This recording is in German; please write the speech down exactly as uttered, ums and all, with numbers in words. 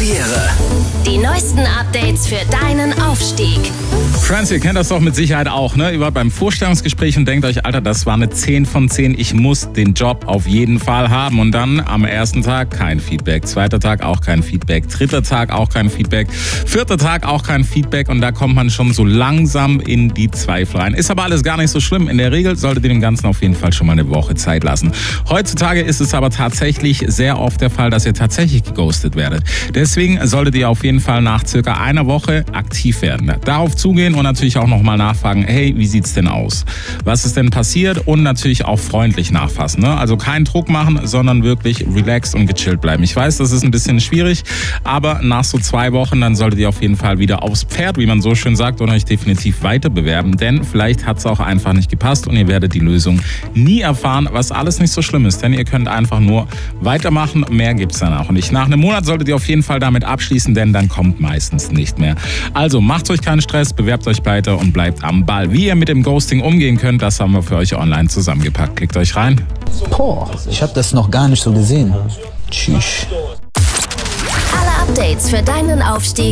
Karriere. Die neuesten Updates für deinen Aufstieg. Friends, ihr kennt das doch mit Sicherheit auch, ne? Ihr wart beim Vorstellungsgespräch und denkt euch, Alter, das war eine zehn von zehn. Ich muss den Job auf jeden Fall haben. Und dann am ersten Tag kein Feedback. Zweiter Tag auch kein Feedback. Dritter Tag auch kein Feedback. Vierter Tag auch kein Feedback. Und da kommt man schon so langsam in die Zweifel rein. Ist aber alles gar nicht so schlimm. In der Regel solltet ihr dem Ganzen auf jeden Fall schon mal eine Woche Zeit lassen. Heutzutage ist es aber tatsächlich sehr oft der Fall, dass ihr tatsächlich geghostet werdet. Deswegen solltet ihr auf jeden Fall nach circa einer Woche aktiv werden. Darauf zugehen und natürlich auch nochmal nachfragen, hey, wie sieht's denn aus? Was ist denn passiert? Und natürlich auch freundlich nachfassen. Ne? Also keinen Druck machen, sondern wirklich relaxed und gechillt bleiben. Ich weiß, das ist ein bisschen schwierig, aber nach so zwei Wochen, dann solltet ihr auf jeden Fall wieder aufs Pferd, wie man so schön sagt, und euch definitiv weiter bewerben. Denn vielleicht hat's auch einfach nicht gepasst und ihr werdet die Lösung nie erfahren, was alles nicht so schlimm ist. Denn ihr könnt einfach nur weitermachen, mehr gibt's dann auch nicht. Nach einem Monat solltet ihr auf jeden Fall damit abschließen, denn dann kommt meistens nicht mehr. Also macht euch keinen Stress, bewerbt euch weiter und bleibt am Ball. Wie ihr mit dem Ghosting umgehen könnt, das haben wir für euch online zusammengepackt. Klickt euch rein. Boah, ich habe das noch gar nicht so gesehen. Tschüss. Alle Updates für deinen Aufstieg